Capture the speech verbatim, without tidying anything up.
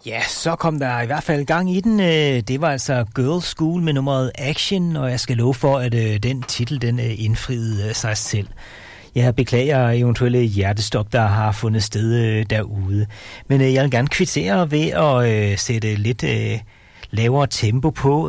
Ja, så kom der i hvert fald gang i den. Det var altså Girls School med nummeret Action, og jeg skal love for, at den titel, den indfriede sig selv. Jeg beklager eventuelle hjertestop, der har fundet sted derude. Men jeg vil gerne kvittere ved at sætte lidt lavere tempo på.